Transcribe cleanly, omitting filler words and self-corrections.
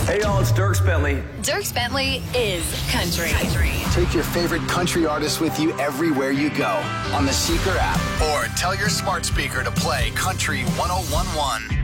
Hey, y'all, it's Dierks Bentley. Dierks Bentley is country. Take your favorite country artist with you everywhere you go on the Seeker app. Or tell your smart speaker to play Country 1011.